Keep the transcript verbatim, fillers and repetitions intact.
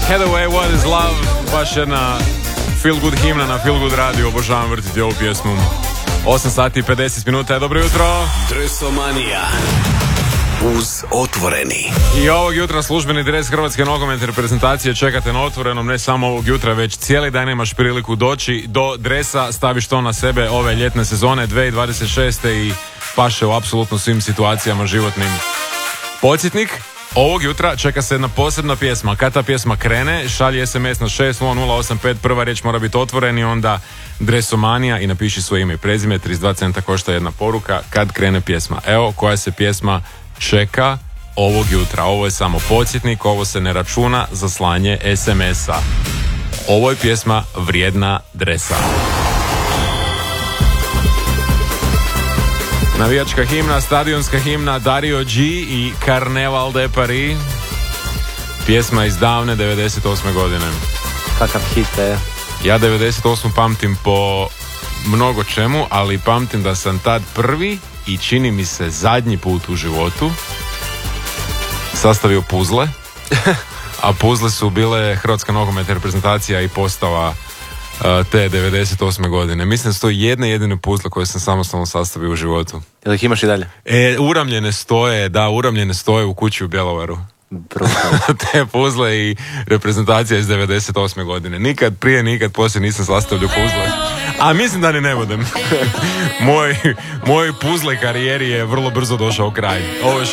Hathaway, What is Love, baš jedna feel good himna na feel good radio, obožavam vrtiti ovu pjesmu. osam sati i pedeset minuta, dobro jutro. Dresomanija uz Otvoreni. I ovog jutra službeni dres Hrvatske nogometne reprezentacije čekate na Otvorenom, ne samo ovog jutra, već cijeli dan imaš priliku doći do dresa, staviš to na sebe ove ljetne sezone dvije tisuće dvadeset šeste i paše u apsolutno svim situacijama životnim. Podsjetnik, ovog jutra čeka se jedna posebna pjesma. Kad ta pjesma krene, šalji es em es na šest nula nula osam pet, prva riječ mora biti Otvoreni, onda Dresomanija i napiši svoje ime i prezime, trideset dva centa košta jedna poruka kad krene pjesma. Evo koja se pjesma čeka ovog jutra. Ovo je samo podsjetnik, ovo se ne računa za slanje es em es-a. Ovo je pjesma vrijedna dresa. Navijačka himna, stadionska himna Dario G i Carnaval de Paris. Pjesma iz davne devedeset osme godine. Kakav hit je. Ja devedeset osmu pamtim po mnogo čemu, ali pamtim da sam tad prvi i čini mi se zadnji put u životu sastavio puzle. A puzle su bile Hrvatska nogometna reprezentacija i postava te devedeset osme godine. Mislim da su to jedne jedine puzle koje sam samostalno sastavio u životu. Jel ih imaš i dalje? E, uramljene stoje, da, uramljene stoje u kući u Bjelovaru. Te puzle i reprezentacija iz devedeset osme godine. Nikad prije, nikad poslije nisam sastavljao puzle. A mislim da ni ne budem. moj, moj puzle karijeri je vrlo brzo došao kraj. Ovo je